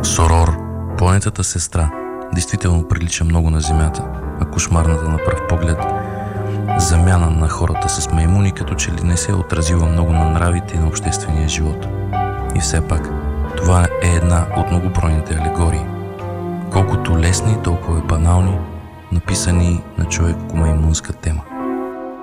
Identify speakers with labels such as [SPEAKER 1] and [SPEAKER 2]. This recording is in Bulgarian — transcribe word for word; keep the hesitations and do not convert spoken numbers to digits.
[SPEAKER 1] Сорор, планетата сестра, действително прилича много на Земята, а кошмарната на пръв поглед замяна на хората с маймуни като че ли не се е отразила много на нравите и на обществения живот. И все пак, това е една от многобройните алегории. Колкото лесни, толкова и банални, написани на човекомаймунска тема.